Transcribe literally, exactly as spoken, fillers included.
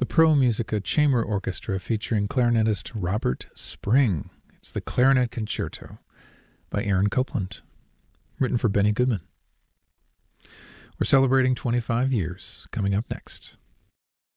the Pro Musica Chamber Orchestra featuring clarinetist Robert Spring. It's the Clarinet Concerto by Aaron Copland, written for Benny Goodman. We're celebrating twenty-five years coming up next.